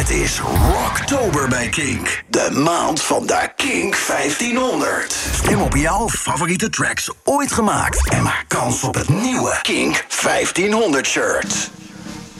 Het is Rocktober bij Kink. De maand van de Kink 1500. Stem op jouw favoriete tracks ooit gemaakt. En maak kans op het nieuwe Kink 1500 shirt.